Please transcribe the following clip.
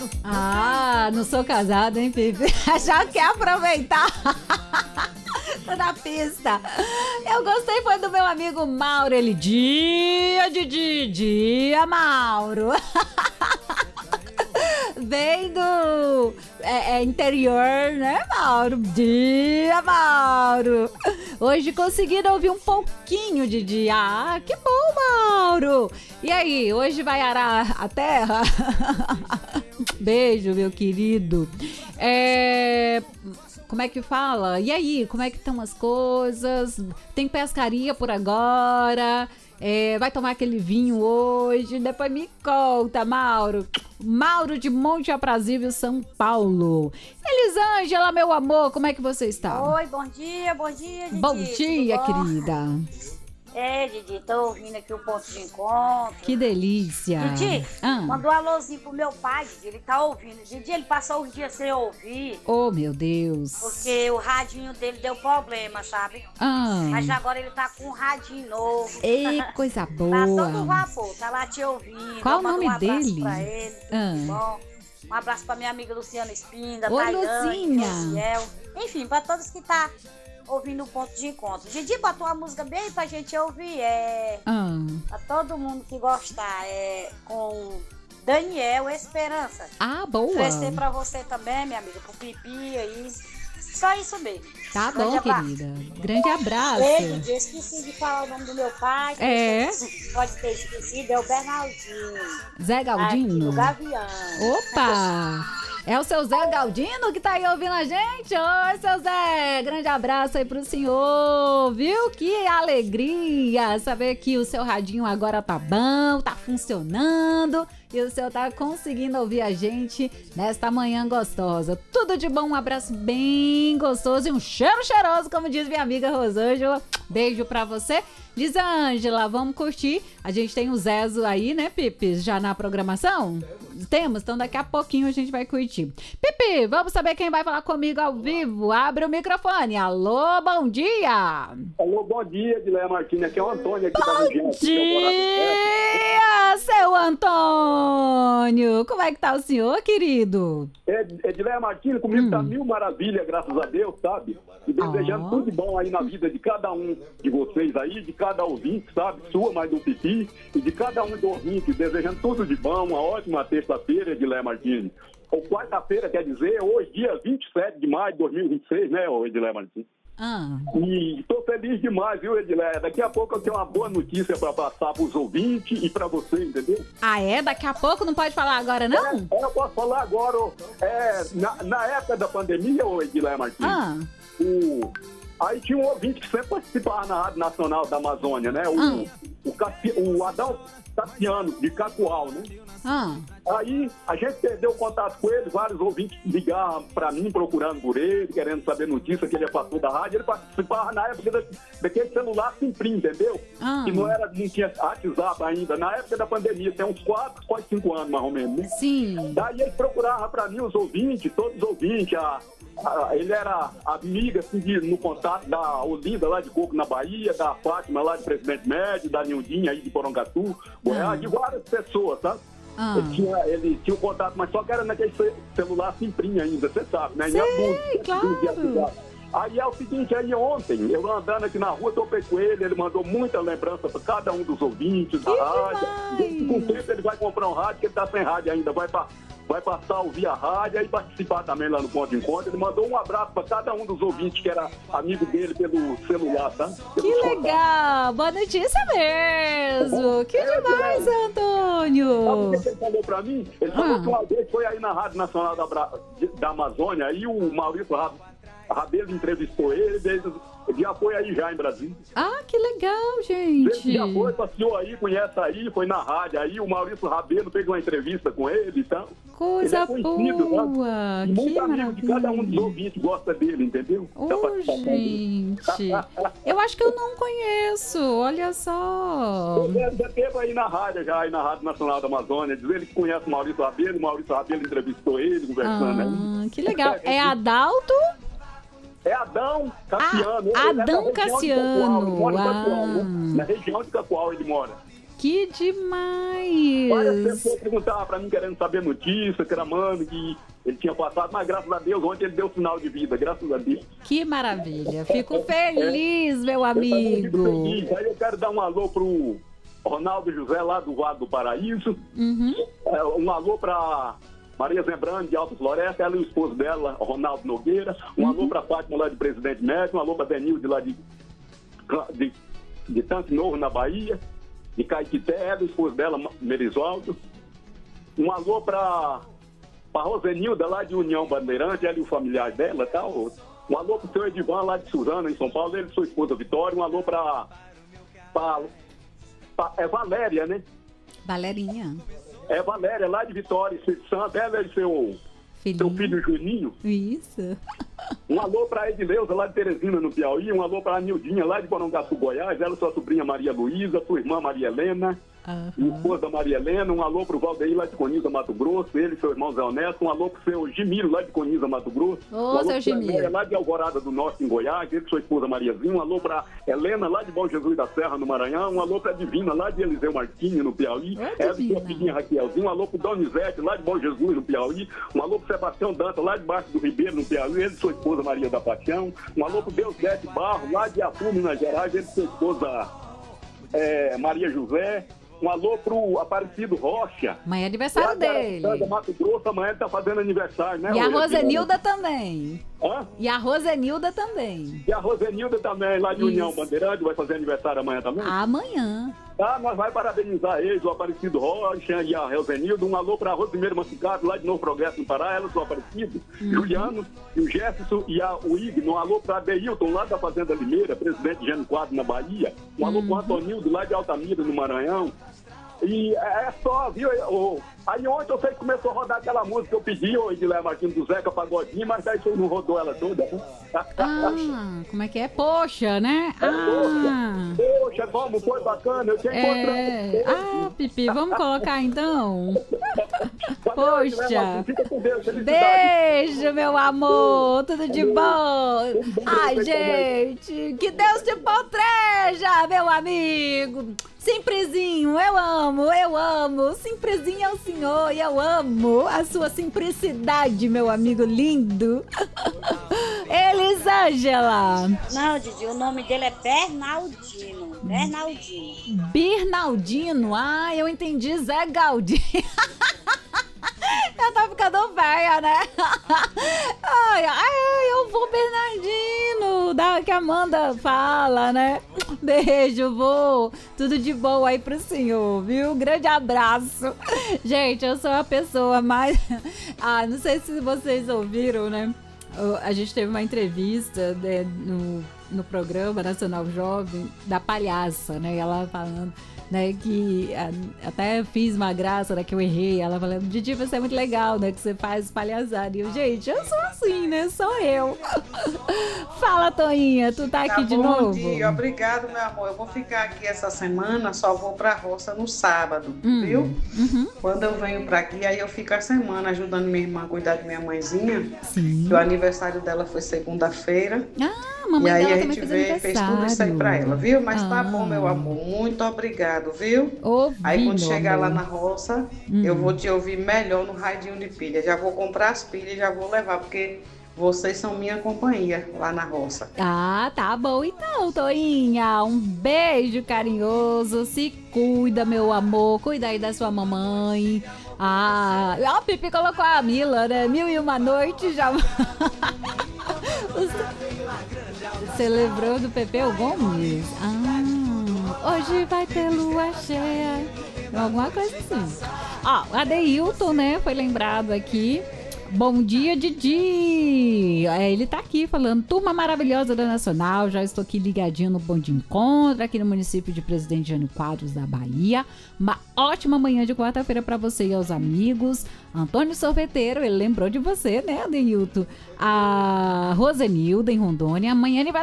Ah, não sou casada, hein, Pipe? Já quer aproveitar. Tô na pista. Eu gostei, foi do meu amigo Mauro. Ele, dia, Mauro. Vem do interior, né, Mauro? Dia, Mauro. Hoje conseguiram ouvir um pouquinho de dia. Ah, que bom, Mauro. E aí, hoje vai arar a terra? Beijo, meu querido. Como é que fala? E aí, como é que estão as coisas? Tem pescaria por agora? Vai tomar aquele vinho hoje? Depois me conta, Mauro. Mauro de Monte Aprazível, São Paulo. Elisângela, meu amor, como é que você está? Oi, bom dia, Didi. Bom dia, querida. Didi, tô ouvindo aqui o ponto de encontro. Que delícia. Didi, mandou um alôzinho pro meu pai, Didi, ele tá ouvindo. Didi, ele passou os dias sem ouvir. Oh, meu Deus. Porque o radinho dele deu problema, sabe? Mas agora ele tá com um radinho novo. Ei, coisa boa. Tá todo vapor, tá lá te ouvindo. Qual o nome dele? Pra ele, tudo bom. Um abraço pra minha amiga Luciana Espinda, Lucinha. Ciel. Enfim, pra todos que tá ouvindo o ponto de encontro. Didi botou uma música bem pra gente ouvir. Pra todo mundo que gostar. Com Daniel Esperança. Ah, boa. Oferecer pra você também, minha amiga, pro Pipi aí. Só isso mesmo. Tá bom, querida. Grande abraço. Didi, esqueci de falar o nome do meu pai. Pode ter esquecido, é o Bernardinho. Zé Galdino? Do Gavião. Opa! É o seu Zé Galdino que tá aí ouvindo a gente? Oi, seu Zé! Grande abraço aí pro senhor, viu? Que alegria saber que o seu radinho agora tá bom, tá funcionando e o senhor tá conseguindo ouvir a gente nesta manhã gostosa. Tudo de bom, um abraço bem gostoso e um cheiro cheiroso, como diz minha amiga Rosângela. Beijo pra você. Lisângela, vamos curtir. A gente tem o Zezo aí, né, Pipe? Já na programação? Temos, então daqui a pouquinho a gente vai curtir. Pipe, vamos saber quem vai falar comigo ao vivo. Abre o microfone. Alô, bom dia! Alô, bom dia, Edileia Martins. Aqui é o Antônio aqui da região. Bom dia, seu Antônio! Como é que tá o senhor, querido? Edileia Martins, comigo tá mil maravilhas, graças a Deus, sabe? E desejando tudo de bom aí na vida de cada um de vocês aí, de cada ouvinte, sabe? Sua, mais do Pipi, e de cada um do ouvinte, desejando tudo de bom, uma ótima terça-feira, Edileia Martins. Ou quarta-feira, quer dizer, hoje, dia 27 de maio de 2026, né, Edileia Martins? E tô feliz demais, viu, Edileia? Daqui a pouco eu tenho uma boa notícia pra passar pros ouvintes e pra você, entendeu? Ah, é? Daqui a pouco? Não pode falar agora, não? Eu posso falar agora. Na época da pandemia, Edileia Martins, aí tinha um ouvinte que sempre participava na Rádio Nacional da Amazônia, né? O Adão Cassiano, de Cacoal, né? Aí a gente perdeu o contato com ele, vários ouvintes ligavam pra mim procurando por ele, querendo saber notícia que ele é pastor da rádio. Ele participava na época daquele celular simples, entendeu? Que não tinha WhatsApp ainda. Na época da pandemia, tem uns 4, quase 5 anos mais ou menos, né? Sim. Daí ele procurava pra mim os ouvintes, todos os ouvintes, ele era amiga, assim, no contato da Olinda, lá de Coco, na Bahia, da Fátima, lá de Presidente Médio, da Nildinha, aí de Porangatu, Goiás, de várias pessoas, sabe? Ele tinha o contato, mas só que era naquele celular simplinho ainda, você sabe, né? Sim, claro. Aí é o seguinte, aí ontem, eu andando aqui na rua, topei com ele, ele mandou muita lembrança para cada um dos ouvintes da rádio. Com o tempo ele vai comprar um rádio, que ele tá sem rádio ainda, vai passar a ouvir a rádio e participar também lá no Ponto de Encontro. Ele mandou um abraço para cada um dos ouvintes que era amigo dele pelo celular, tá? Que legal! Boa notícia mesmo! Que demais, Antônio! Sabe o que ele falou pra mim? Ele falou que uma vez foi aí na Rádio Nacional da Amazônia, aí o Maurício Rabelo entrevistou ele, já foi aí já em Brasília. Ah, que legal, gente! Ele já foi, passeou aí, conhece aí, foi na rádio aí, o Maurício Rabelo fez uma entrevista com ele, então... Coisa boa! Né? Muito amigo de cada um dos ouvintes gosta dele, entendeu? Gente! Eu acho que eu não conheço, olha só! Ele já esteve aí na rádio, aí na Rádio Nacional da Amazônia, diz ele que conhece o Maurício Rabelo entrevistou ele, conversando aí. Que legal! É Adalto? É Adão Cassiano. Adão Cassiano. Na região de Cacoal ele mora. Que demais! Várias pessoas perguntavam pra mim, querendo saber notícia, cramando, que ele tinha passado, mas graças a Deus, ontem ele deu sinal de vida, graças a Deus. Que maravilha! Fico feliz, meu amigo! Aí eu quero dar um alô pro Ronaldo José, lá do Vale do Paraíso. Um alô pra Maria Zembrano, de Alto Floresta, ela e o esposo dela, Ronaldo Nogueira. Um alô pra Fátima, lá de Presidente Médio. Um alô pra Denilde, lá de Tanque Novo, na Bahia. De Caetité, ela e o esposo dela, Merisoldo. Um alô pra Rosenilda, lá de União Bandeirante, ela e o familiar dela, tal. Um alô pro seu Edivan, lá de Suzano, em São Paulo, ele e sua esposa Vitória. Um alô pra Valéria, né? Valerinha. É Valéria, lá de Vitória, Espírito Santo, ela e seu filho Juninho. Isso. Um alô pra Edileuza, lá de Teresina, no Piauí. Um alô pra Nildinha, lá de Porongaçu, Goiás. Ela, sua sobrinha Maria Luísa, sua irmã Maria Helena. Esposa Maria Helena. Um alô pro Valdeir, lá de Coniza, Mato Grosso. Ele e seu irmão Zé Honesto. Um alô pro seu Gimiro, lá de Coniza, Mato Grosso. Um alô seu Gimiro. Lá de Alvorada do Norte, em Goiás. Ele e sua esposa Mariazinha. Um alô pra Helena, lá de Bom Jesus da Serra, no Maranhão. Um alô pra Divina, lá de Eliseu Martins, no Piauí. Ela e sua filhinha Raquelzinha. Um alô pro Donizete, lá de Bom Jesus, no Piauí. Um alô pro Sebastião Danta, lá de Baixo do Ribeiro, no Piauí. Ele e sua esposa Maria da Paixão. Um alô pro Deusdete Barro, lá de Apu, Minas Gerais. Ele e sua esposa Maria José. Um alô pro Aparecido Rocha. Amanhã é aniversário dele. Mato Grosso, amanhã ele tá fazendo aniversário, né? E a Rosenilda também. Hã? E a Rosenilda também. E a Rosenilda também, lá de União Bandeirante, vai fazer aniversário amanhã também? Amanhã. Nós vamos parabenizar eles, o Aparecido Rocha e a Rosenilda. Um alô pra Rosimeiro Mancicato, lá de Novo Progresso, no Pará. Ela, o Aparecido, Juliano, e o Jefferson e o Igno. Um alô pra Deilton, lá da Fazenda Limeira, presidente Gênio Quadro, na Bahia. Um alô pro Antonildo, lá de Altamira, no Maranhão. E é só, viu? Aí ontem eu sei que começou a rodar aquela música que eu pedi, o Edilé Martins do Zeca Pagodinho, mas daí você não rodou ela toda, né? Como é que é? Poxa, né? Poxa, como foi bacana, eu tinha encontrado. Pipi, vamos colocar então? Poxa. Fica com Deus, beijo, meu amor, tudo de bom. Ai, gente, que Deus te potreja, meu amigo. Simprezinho, eu amo. Simprezinho é o senhor e eu amo a sua simplicidade, meu amigo lindo. Elisângela. Não, Didi, o nome dele é Bernardino. Bernardino? Eu entendi Zé Galdino. Eu tô ficando velha, né? Eu vou, Bernardino. Da que a Amanda fala, né? Beijo, vô. Tudo de bom aí pro senhor, viu? Grande abraço. Gente, eu sou a pessoa mais... não sei se vocês ouviram, né? A gente teve uma entrevista no programa Nacional Jovem da palhaça, né? Ela falando... Né, que até fiz uma graça, né, que eu errei. Ela falando, Didi, você é muito legal, né, que você faz palhaçada. E eu, gente, eu sou assim, né, sou eu. Fala, Toinha, tu tá aqui de novo? Bom dia, obrigado, meu amor. Eu vou ficar aqui essa semana, só vou pra roça no sábado, viu? Quando eu venho pra aqui, aí eu fico a semana ajudando minha irmã a cuidar de minha mãezinha. Sim. Que o aniversário dela foi segunda-feira. Mamãe e aí dela a gente fez tudo isso aí pra ela, viu? Mas tá bom, meu amor, muito obrigado, viu? Aí quando chegar lá na roça, eu vou te ouvir melhor no radinho de pilha. Já vou comprar as pilhas e já vou levar, porque vocês são minha companhia lá na roça. Tá bom então, Toinha. Um beijo carinhoso. Se cuida, meu amor. Cuida aí da sua mamãe. A Pipi colocou a Mila, né? 1001 Noite já... Você lembrou do Pepeu Gomes? Hoje vai ter lua cheia. Alguma coisa assim. O Adeilton, né? Foi lembrado aqui. Bom dia, Didi! Ele tá aqui falando, turma maravilhosa da Nacional, já estou aqui ligadinho no Bom de Encontro, aqui no município de Presidente Jânio Quadros, da Bahia. Uma ótima manhã de quarta-feira para você e aos amigos. Antônio Sorveteiro, ele lembrou de você, né, Adeilton? A Rosenilda, em Rondônia. Amanhã aniversário